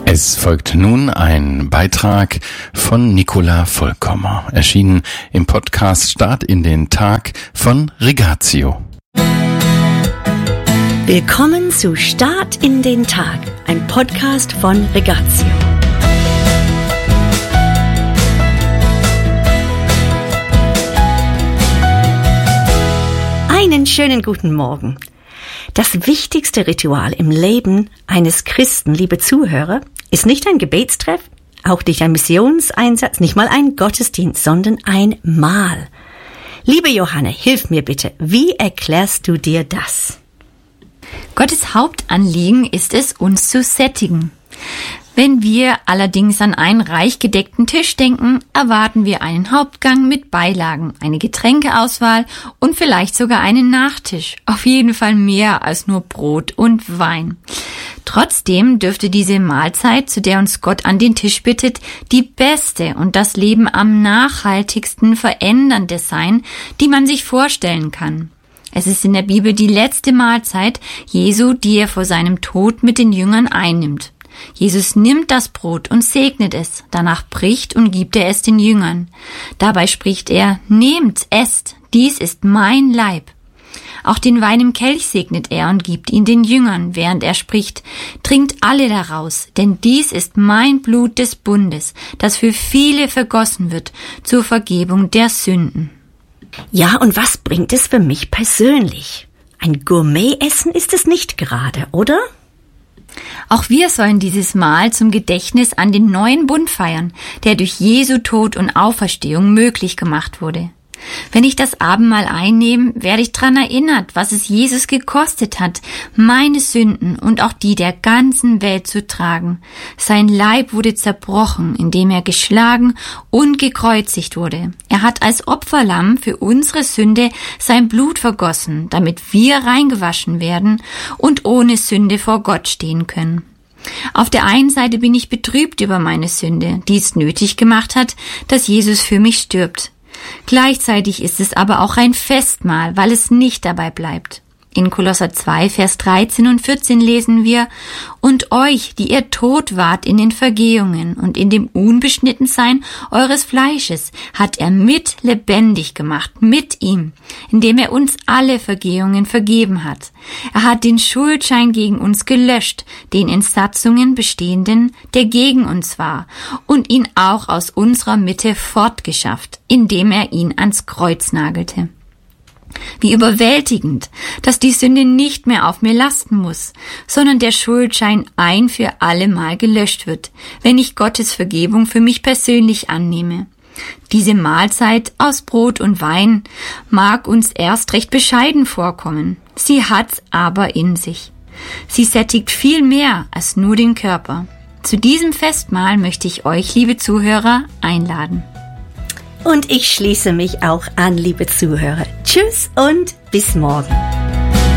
Es folgt nun ein Beitrag von Nicola Vollkommer, erschienen im Podcast Start in den Tag von Rigatio. Willkommen zu Start in den Tag, ein Podcast von Rigatio. Einen schönen guten Morgen. Das wichtigste Ritual im Leben eines Christen, liebe Zuhörer, ist nicht ein Gebetstreff, auch nicht ein Missionseinsatz, nicht mal ein Gottesdienst, sondern ein Mahl. Liebe Johanne, hilf mir bitte, wie erklärst du dir das? Gottes Hauptanliegen ist es, uns zu sättigen. Wenn wir allerdings an einen reich gedeckten Tisch denken, erwarten wir einen Hauptgang mit Beilagen, eine Getränkeauswahl und vielleicht sogar einen Nachtisch. Auf jeden Fall mehr als nur Brot und Wein. Trotzdem dürfte diese Mahlzeit, zu der uns Gott an den Tisch bittet, die beste und das Leben am nachhaltigsten verändernde sein, die man sich vorstellen kann. Es ist in der Bibel die letzte Mahlzeit Jesu, die er vor seinem Tod mit den Jüngern einnimmt. Jesus nimmt das Brot und segnet es, danach bricht und gibt er es den Jüngern. Dabei spricht er, nehmt, esst, dies ist mein Leib. Auch den Wein im Kelch segnet er und gibt ihn den Jüngern, während er spricht, trinkt alle daraus, denn dies ist mein Blut des Bundes, das für viele vergossen wird, zur Vergebung der Sünden. Ja, und was bringt es für mich persönlich? Ein Gourmet-Essen ist es nicht gerade, oder? Auch wir sollen dieses Mahl zum Gedächtnis an den neuen Bund feiern, der durch Jesu Tod und Auferstehung möglich gemacht wurde. Wenn ich das Abendmahl einnehme, werde ich daran erinnert, was es Jesus gekostet hat, meine Sünden und auch die der ganzen Welt zu tragen. Sein Leib wurde zerbrochen, indem er geschlagen und gekreuzigt wurde. Er hat als Opferlamm für unsere Sünde sein Blut vergossen, damit wir reingewaschen werden und ohne Sünde vor Gott stehen können. Auf der einen Seite bin ich betrübt über meine Sünde, die es nötig gemacht hat, dass Jesus für mich stirbt. Gleichzeitig ist es aber auch ein Festmahl, weil es nicht dabei bleibt. In Kolosser 2, Vers 13 und 14 lesen wir, und euch, die ihr tot wart in den Vergehungen und in dem Unbeschnittensein eures Fleisches, hat er mit lebendig gemacht, mit ihm, indem er uns alle Vergehungen vergeben hat. Er hat den Schuldschein gegen uns gelöscht, den in Satzungen bestehenden, der gegen uns war, und ihn auch aus unserer Mitte fortgeschafft, indem er ihn ans Kreuz nagelte. Wie überwältigend, dass die Sünde nicht mehr auf mir lasten muss, sondern der Schuldschein ein für alle Mal gelöscht wird, wenn ich Gottes Vergebung für mich persönlich annehme. Diese Mahlzeit aus Brot und Wein mag uns erst recht bescheiden vorkommen, sie hat's aber in sich. Sie sättigt viel mehr als nur den Körper. Zu diesem Festmahl möchte ich euch, liebe Zuhörer, einladen. Und ich schließe mich auch an, liebe Zuhörer. Tschüss und bis morgen.